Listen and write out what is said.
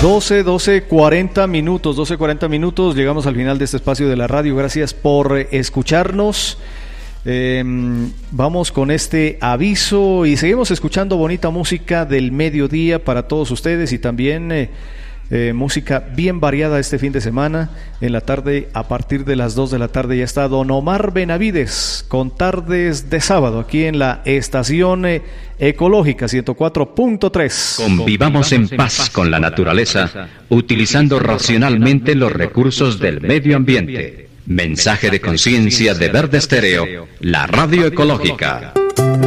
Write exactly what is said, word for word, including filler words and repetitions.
doce, doce, cuarenta minutos, doce, cuarenta minutos, llegamos al final de este espacio de la radio, gracias por escucharnos. Eh, vamos con este aviso y seguimos escuchando bonita música del mediodía para todos ustedes y también eh, eh, música bien variada este fin de semana. En la tarde, a partir de las dos de la tarde, ya está Don Omar Benavides con Tardes de Sábado aquí en la estación eh, ecológica ciento cuatro punto tres. Convivamos en paz con la naturaleza, utilizando racionalmente los recursos del medio ambiente. Mensaje de conciencia de Verde Estéreo, la radio ecológica.